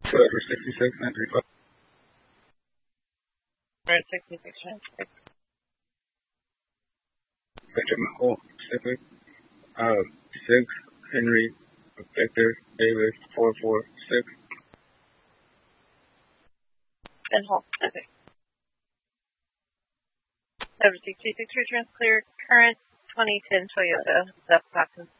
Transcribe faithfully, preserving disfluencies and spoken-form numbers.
Silver sixty-six nine three five. Red sixty-six transfer. Benjamin Holt Pacific. Uh, six Henry Victor Davis four four six. Ben Holt Pacific. Seven sixty-six returns clear. Current twenty ten Toyota. Zep Clapton.